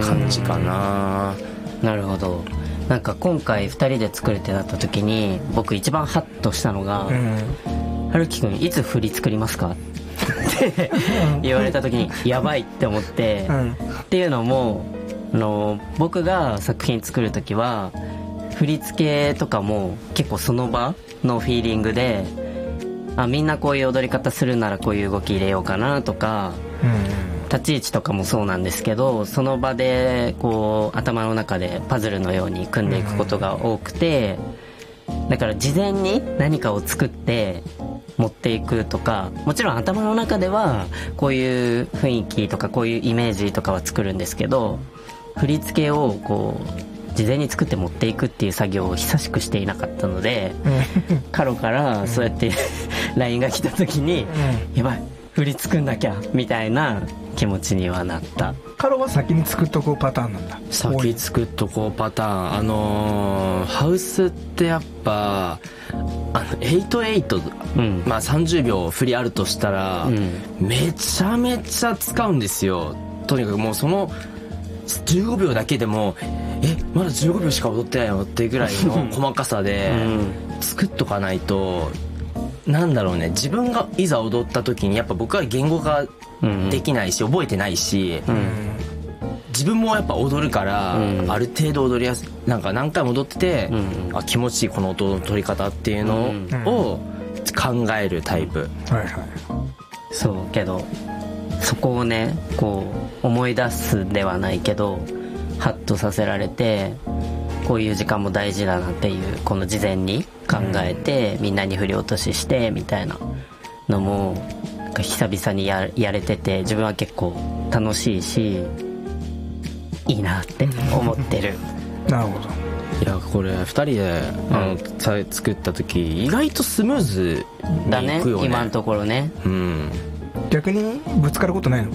感じかな。 なるほど。なんか今回2人で作るってなった時に僕一番ハッとしたのが、春樹くんいつ振り作りますかって言われた時にやばいって思って、っていうのも僕が作品作る時は振り付けとかも結構その場のフィーリングで、みんなこういう踊り方するならこういう動き入れようかなとか、立ち位置とかもそうなんですけど、その場でこう頭の中でパズルのように組んでいくことが多くて、だから事前に何かを作って持っていくとか、もちろん頭の中ではこういう雰囲気とかこういうイメージとかは作るんですけど、振り付けをこう事前に作って持っていくっていう作業を久しくしていなかったので、カロからそうやってLINE が来た時に、やばい振り作んなきゃみたいな気持ちにはなった。 カロは先に作っとこうパターンなんだ。 先作っとこうパターン、ハウスってやっぱ88、まあ30秒振りあるとしたら、めちゃめちゃ使うんですよ。とにかくもうその15秒だけでもまだ15秒しか踊ってないのっていうぐらいの細かさで作っとかないと、なんだろうね、自分がいざ踊った時にやっぱ僕は言語化できないし覚えてないし、自分もやっぱ踊るから、ある程度踊りやすい、なんか何回も踊ってて、気持ちいいこの音の取り方っていうのを考えるタイプ。 そうけどそこをねこう思い出すではないけどハッとさせられて、こういう時間も大事だなっていう、この事前に考えて、みんなに振り落とししてみたいなのもなんか久々にやれてて、自分は結構楽しいしいいなって思ってる。 なるほど。 いやこれ2人で、作った時意外とスムーズにいくよね。 今のところね。 逆にぶつかることないの？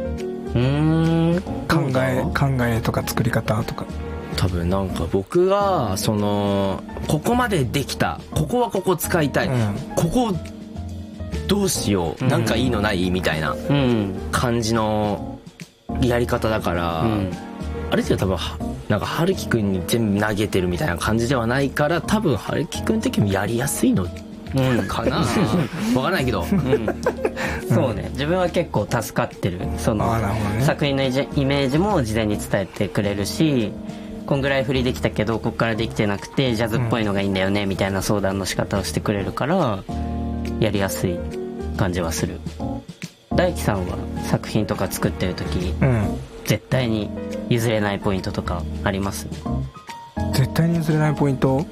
考えとか作り方とか。 多分なんか僕がここまでできた、ここはここ使いたい、ここどうしよう、なんかいいのないみたいな感じのやり方だから、あれって多分なんか春樹くんに全部投げてるみたいな感じではないから、多分春樹くん的にもやりやすいのかな。分からないけど、 そうね、自分は結構助かってる。その作品のイメージも事前に伝えてくれるし、こんぐらい振りできたけどこっからできてなくてジャズっぽいのがいいんだよねみたいな相談の仕方をしてくれるからやりやすい感じはする。大樹さんは作品とか作ってる時、絶対に譲れないポイントとかあります？ 絶対に譲れないポイント？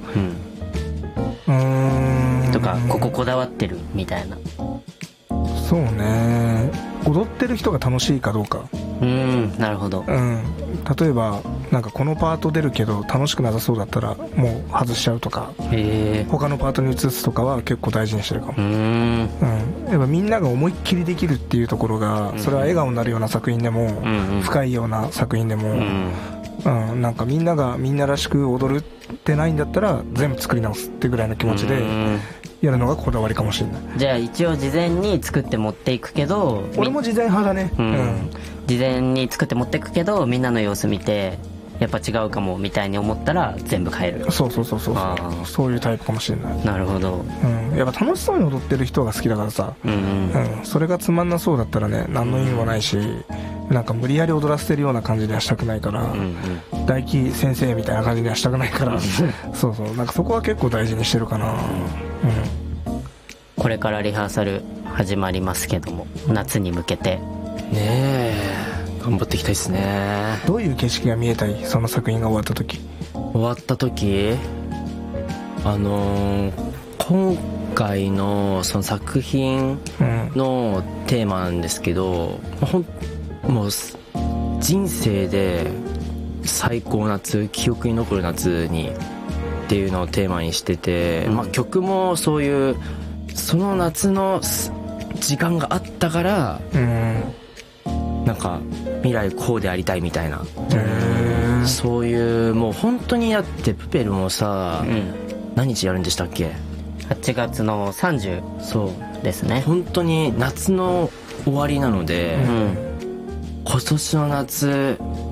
とかここだわってるみたいな。 そうね、踊ってる人が楽しいかどうか。 なるほど。 例えばなんかこのパート出るけど楽しくなさそうだったらもう外しちゃうとか、他のパートに移すとかは結構大事にしてるかも。やっぱみんなが思いっきりできるっていうところが、それは笑顔になるような作品でも、深いような作品でも、なんかみんながみんならしく踊るってないんだったら全部作り直すってぐらいの気持ちでやるのがこだわりかもしれない。 じゃあ一応事前に作って持っていくけど、 俺も事前派だね。 事前に作って持っていくけどみんなの様子見てやっぱ違うかもみたいに思ったら全部変える。 そうそういうタイプかもしれない。 なるほど。 やっぱ楽しそうに踊ってる人が好きだからさ、それがつまんなそうだったらね何の意味もないし、なんか無理やり踊らせてるような感じにはしたくないから、大輝先生みたいな感じにはしたくないからなんかそこは結構大事にしてるかな。 これからリハーサル始まりますけども、夏に向けてね頑張っていきたいですね。 どういう景色が見えたい？その作品が終わった時。 今回のその作品のテーマなんですけど、もう人生で最高夏、記憶に残る夏にっていうのをテーマにしてて、曲もそういうその夏の時間があったから、なんか未来こうでありたいみたいな、そういうもう本当に。だってプペルもさ、何日やるんでしたっけ ？8月の30。そうですね。 本当に夏の終わりなので、今年の夏